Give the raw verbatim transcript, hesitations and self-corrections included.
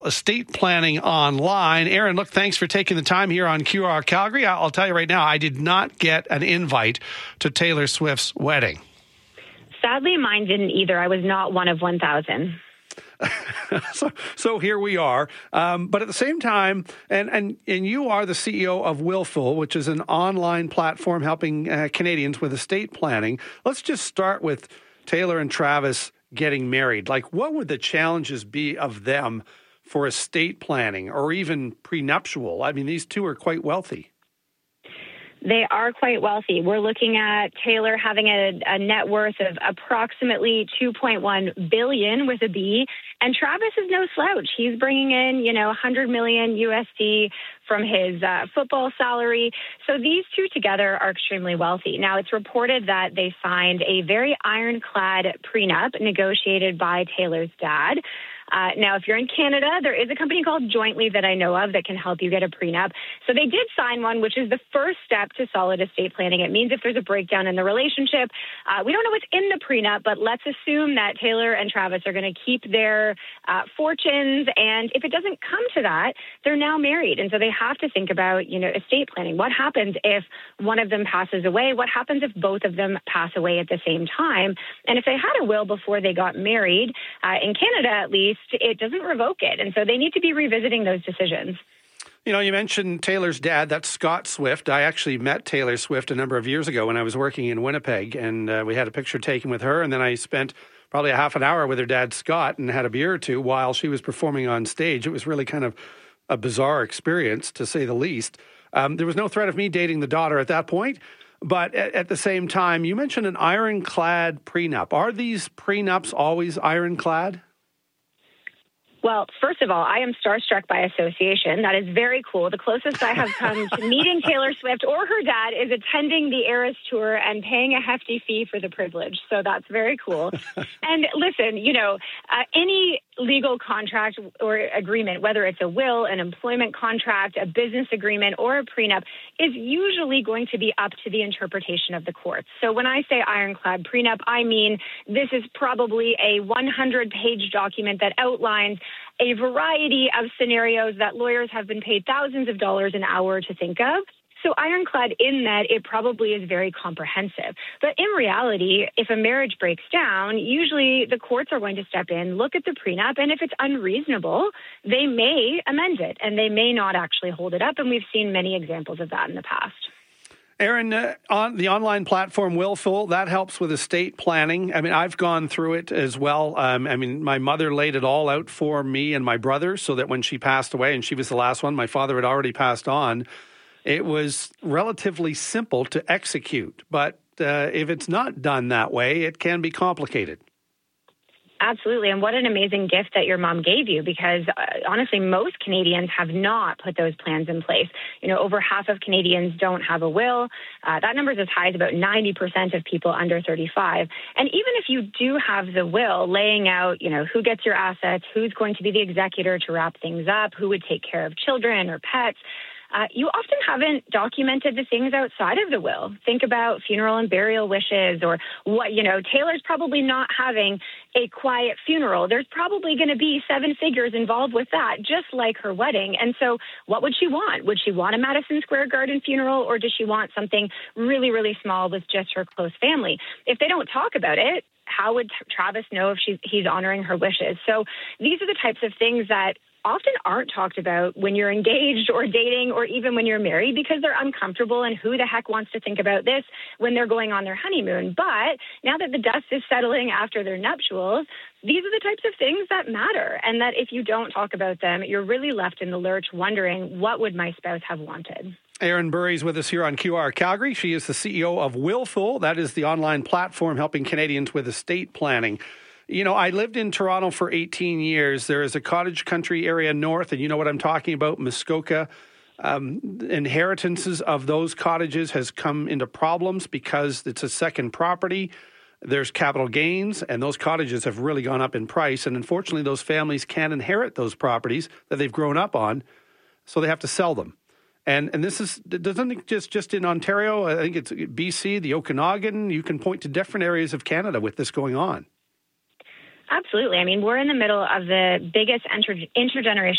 Estate planning online. Aaron, look, thanks for taking the time here on Q R Calgary. I'll tell you right now, I did not get an invite to Taylor Swift's wedding. Sadly, mine didn't either. I was not one of one thousand. so, so here we are. Um, but at the same time, and, and, and you are the C E O of Willful, which is an online platform helping uh, Canadians with estate planning. Let's just start with Taylor and Travis getting married. Like, what would the challenges be of them for estate planning or even prenuptial? I mean, these two are quite wealthy. They are quite wealthy. We're looking at Taylor having a, a net worth of approximately two point one billion dollars with a B, and Travis is no slouch. He's bringing in, you know, one hundred million U S D from his uh, football salary. So these two together are extremely wealthy. Now, it's reported that they signed a very ironclad prenup negotiated by Taylor's dad. Uh, now, if you're in Canada, there is a company called Jointly that I know of that can help you get a prenup. So they did sign one, which is the first step to solid estate planning. It means if there's a breakdown in the relationship, uh, we don't know what's in the prenup, but let's assume that Taylor and Travis are going to keep their uh, fortunes. And if it doesn't come to that, they're now married. And so they have to think about, you know, estate planning. What happens if one of them passes away? What happens if both of them pass away at the same time? And if they had a will before they got married, uh, in Canada at least, it doesn't revoke it. And so they need to be revisiting those decisions. You know, you mentioned Taylor's dad. That's Scott Swift. I actually met Taylor Swift a number of years ago when I was working in Winnipeg, and uh, we had a picture taken with her. And then I spent probably a half an hour with her dad, Scott, and had a beer or two while she was performing on stage. It was really kind of a bizarre experience, to say the least. Um, there was no threat of me dating the daughter at that point. But at, at the same time, you mentioned an ironclad prenup. Are these prenups always ironclad? Well, first of all, I am starstruck by association. That is very cool. The closest I have come to meeting Taylor Swift or her dad is attending the Eras Tour and paying a hefty fee for the privilege. So that's very cool. And listen, you know, uh, any legal contract or agreement, whether it's a will, an employment contract, a business agreement, or a prenup, is usually going to be up to the interpretation of the courts. So when I say ironclad prenup, I mean this is probably a one hundred page document that outlines a variety of scenarios that lawyers have been paid thousands of dollars an hour to think of. So ironclad in that it probably is very comprehensive. But in reality, if a marriage breaks down, usually the courts are going to step in, look at the prenup, and if it's unreasonable, they may amend it, and they may not actually hold it up. And we've seen many examples of that in the past. Aaron, uh, on the online platform Willful, that helps with estate planning. I mean, I've gone through it as well. Um, I mean, my mother laid it all out for me and my brother so that when she passed away, and she was the last one, my father had already passed on, it was relatively simple to execute. But uh, if it's not done that way, it can be complicated. Absolutely. And what an amazing gift that your mom gave you, because uh, honestly, most Canadians have not put those plans in place. You know, over half of Canadians don't have a will. Uh, that number is as high as about ninety percent of people under thirty-five. And even if you do have the will laying out, you know, who gets your assets, who's going to be the executor to wrap things up, who would take care of children or pets, Uh, you often haven't documented the things outside of the will. Think about funeral and burial wishes, or what, you know, Taylor's probably not having a quiet funeral. There's probably going to be seven figures involved with that, just like her wedding. And so what would she want? Would she want a Madison Square Garden funeral, or does she want something really, really small with just her close family? If they don't talk about it, how would Travis know if she's, he's honoring her wishes? So these are the types of things that often aren't talked about when you're engaged or dating, or even when you're married, because they're uncomfortable, and who the heck wants to think about this when they're going on their honeymoon. But now that the dust is settling after their nuptials, these are the types of things that matter, and that if you don't talk about them, you're really left in the lurch wondering, what would my spouse have wanted? Erin Burry is with us here on Q R Calgary. She is the C E O of Willful. That is the online platform helping Canadians with estate planning. You know, I lived in Toronto for eighteen years. There is a cottage country area north, and you know what I'm talking about, Muskoka. Um, inheritances of those cottages has come into problems because it's a second property. There's capital gains, and those cottages have really gone up in price. And unfortunately, those families can't inherit those properties that they've grown up on, so they have to sell them. And and this is, doesn't just just in Ontario, I think it's B C, the Okanagan, you can point to different areas of Canada with this going on. Absolutely. I mean, we're in the middle of the biggest inter- intergenerational